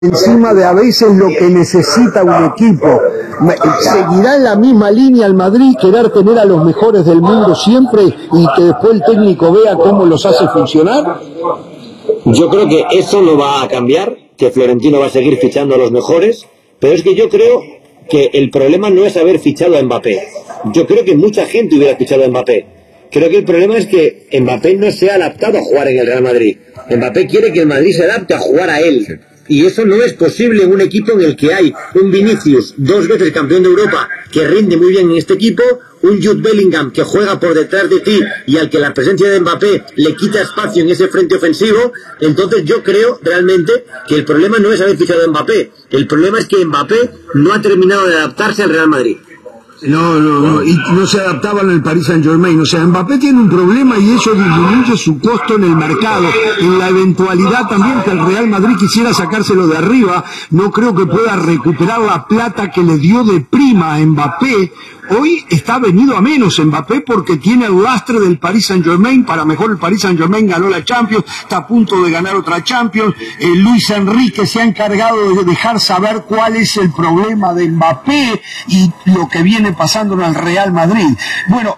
encima de a veces lo que necesita un equipo. ¿Seguirá en la misma línea el Madrid, querer tener a los mejores del mundo siempre y que después el técnico vea cómo los hace funcionar? Yo creo que eso no va a cambiar, que Florentino va a seguir fichando a los mejores, pero es que yo creo que el problema no es haber fichado a Mbappé. Yo creo que mucha gente hubiera fichado a Mbappé. Creo que el problema es que Mbappé no se ha adaptado a jugar en el Real Madrid. Mbappé quiere que el Madrid se adapte a jugar a él. Y eso no es posible en un equipo en el que hay un Vinicius, 2 veces campeón de Europa, que rinde muy bien en este equipo, un Jude Bellingham que juega por detrás de ti y al que la presencia de Mbappé le quita espacio en ese frente ofensivo. Entonces yo creo realmente que el problema no es haber fichado a Mbappé, el problema es que Mbappé no ha terminado de adaptarse al Real Madrid. No, y no se adaptaban al Paris Saint-Germain. O sea, Mbappé tiene un problema y eso disminuye su costo en el mercado. En la eventualidad también que el Real Madrid quisiera sacárselo de arriba, no creo que pueda recuperar la plata que le dio de prima a Mbappé. Hoy está venido a menos Mbappé porque tiene el lastre del Paris Saint-Germain. Para mejor el Paris Saint-Germain ganó la Champions, está a punto de ganar otra Champions. Luis Enrique se ha encargado de dejar saber cuál es el problema de Mbappé y lo que viene pasando en el Real Madrid. Bueno,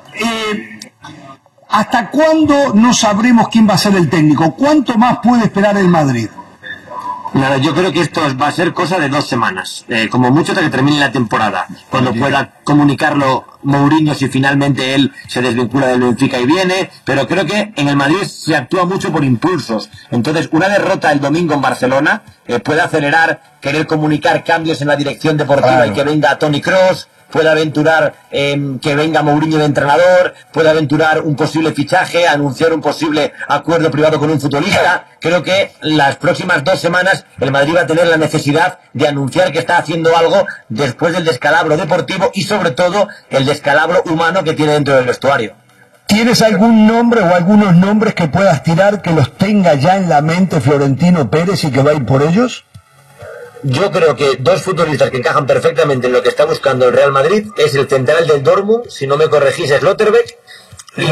¿hasta cuándo no sabremos quién va a ser el técnico? ¿Cuánto más puede esperar el Madrid? Nada, yo creo que esto va a ser cosa de 2 semanas, como mucho hasta que termine la temporada, cuando pueda comunicarlo Mourinho si finalmente él se desvincula del Benfica y viene, pero creo que en el Madrid se actúa mucho por impulsos. Entonces, una derrota el domingo en Barcelona puede acelerar, querer comunicar cambios en la dirección deportiva y que venga Toni Kroos, puede aventurar que venga Mourinho de entrenador, puede aventurar un posible fichaje, anunciar un posible acuerdo privado con un futbolista. Creo que las próximas 2 semanas el Madrid va a tener la necesidad de anunciar que está haciendo algo después del descalabro deportivo y sobre todo el descalabro humano que tiene dentro del vestuario. ¿Tienes algún nombre o algunos nombres que puedas tirar que los tenga ya en la mente Florentino Pérez y que va a ir por ellos? Yo creo que 2 futbolistas que encajan perfectamente en lo que está buscando el Real Madrid es el central del Dortmund, si no me corregís, es Schlotterbeck, y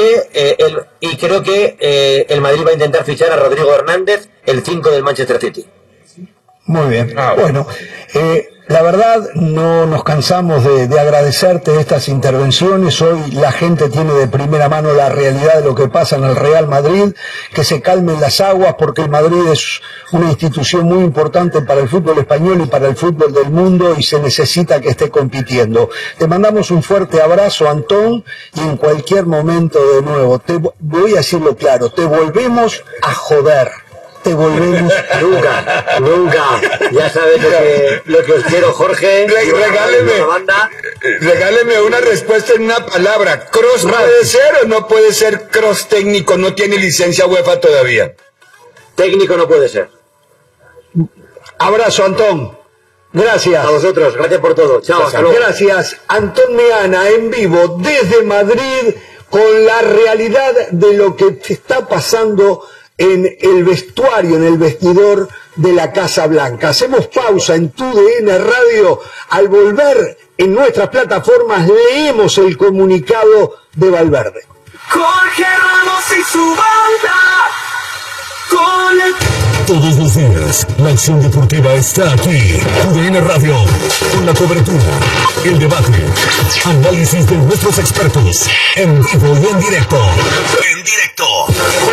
creo que el Madrid va a intentar fichar a Rodrigo Hernández, el 5 del Manchester City. Muy bien. Bueno, la verdad no nos cansamos de agradecerte estas intervenciones. Hoy la gente tiene de primera mano la realidad de lo que pasa en el Real Madrid, que se calmen las aguas porque el Madrid es una institución muy importante para el fútbol español y para el fútbol del mundo y se necesita que esté compitiendo. Te mandamos un fuerte abrazo, Antón, y en cualquier momento de nuevo, voy a decirlo claro, te volvemos a joder. Te volvemos nunca. Ya sabes lo que os quiero, Jorge. Regáleme una respuesta en una palabra. ¿Kroos puede ser o no puede ser Kroos técnico? No tiene licencia UEFA todavía. Técnico no puede ser. Abrazo, Antón. Gracias. A vosotros, gracias por todo. Chao, hasta luego. Gracias. Antón Meana en vivo desde Madrid con la realidad de lo que está pasando en el vestuario, en el vestidor de la Casa Blanca. Hacemos pausa en TUDN Radio. Al volver en nuestras plataformas leemos el comunicado de Valverde. Jorge Ramos y su banda con el... Todos los días, la acción deportiva está aquí. TUDN Radio, con la cobertura, el debate, análisis de nuestros expertos, en vivo y en directo.